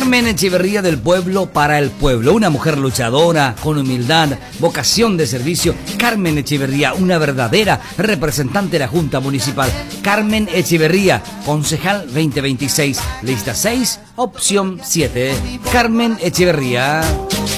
Carmen Echeverría, del pueblo para el pueblo. Una mujer luchadora, con humildad, vocación de servicio. Carmen Echeverría, una verdadera representante de la Junta Municipal. Carmen Echeverría, concejal 2026, lista 6, opción 7. Carmen Echeverría.